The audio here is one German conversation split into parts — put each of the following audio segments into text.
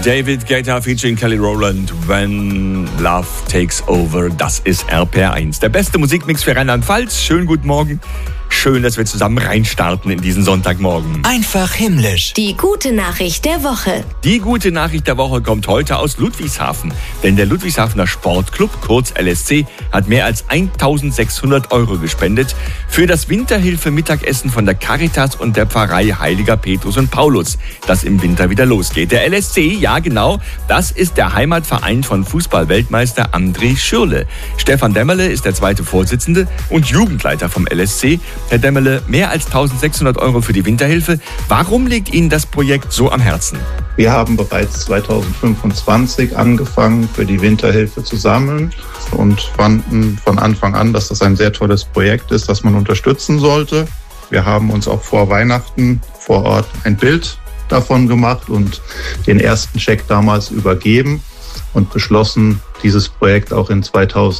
David Guetta featuring Kelly Rowland, When Love Takes Over. Das ist RPR1. Der beste Musikmix für Rheinland-Pfalz. Schönen guten Morgen. Schön, dass wir zusammen reinstarten in diesen Sonntagmorgen. Einfach himmlisch. Die gute Nachricht der Woche. Die gute Nachricht der Woche kommt heute aus Ludwigshafen. Denn der Ludwigshafener Sportclub, kurz LSC, hat mehr als 1.600 € gespendet für das Winterhilfe-Mittagessen von der Caritas und der Pfarrei Heiliger Petrus und Paulus, das im Winter wieder losgeht. Der LSC, ja genau, das ist der Heimatverein von Fußball-Weltmeister André Schürrle. Stefan Demmerle ist der zweite Vorsitzende und Jugendleiter vom LSC. Herr Demmerle, mehr als 1.600 € für die Winterhilfe. Warum liegt Ihnen das Projekt so am Herzen? Wir haben bereits 2025 angefangen, für die Winterhilfe zu sammeln und fanden von Anfang an, dass das ein sehr tolles Projekt ist, das man unterstützen sollte. Wir haben uns auch vor Weihnachten vor Ort ein Bild davon gemacht und den ersten Scheck damals übergeben und beschlossen, dieses Projekt auch in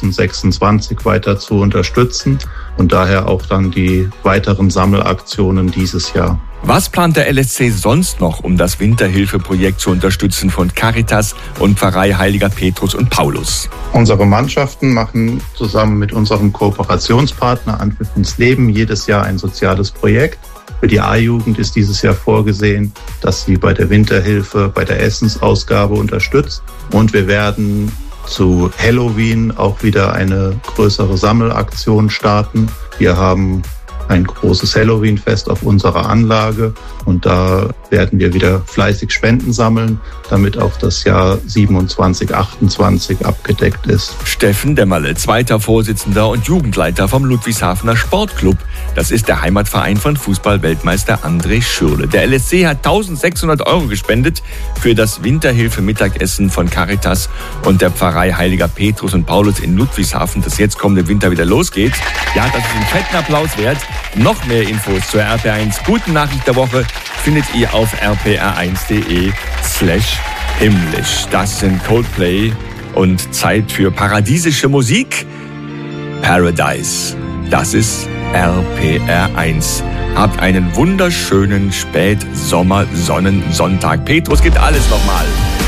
2026 weiter zu unterstützen und daher auch dann die weiteren Sammelaktionen dieses Jahr. Was plant der LSC sonst noch, um das Winterhilfeprojekt zu unterstützen von Caritas und Pfarrei Heiliger Petrus und Paulus? Unsere Mannschaften machen zusammen mit unserem Kooperationspartner Anpfiff ins Leben jedes Jahr ein soziales Projekt. Für die A-Jugend ist dieses Jahr vorgesehen, dass sie bei der Winterhilfe, bei der Essensausgabe unterstützt. Und wir werden zu Halloween auch wieder eine größere Sammelaktion starten. Wir haben ein großes Halloween-Fest auf unserer Anlage und da werden wir wieder fleißig Spenden sammeln, damit auch das Jahr 27, 28 abgedeckt ist. Steffen Demmerle, zweiter Vorsitzender und Jugendleiter vom Ludwigshafener Sportclub. Das ist der Heimatverein von Fußball-Weltmeister André Schürrle. Der LSC hat 1.600 € gespendet für das Winterhilfe-Mittagessen von Caritas und der Pfarrei Heiliger Petrus und Paulus in Ludwigshafen, das jetzt kommende Winter wieder losgeht. Ja, das ist einen fetten Applaus wert. Noch mehr Infos zur RPR1 Guten Nachricht der Woche findet ihr auf rpr1.de/himmlisch. Das sind Coldplay und Zeit für paradiesische Musik. Paradise. Das ist RPR1. Habt einen wunderschönen Spätsommer-Sonnensonntag. Petrus gibt alles nochmal.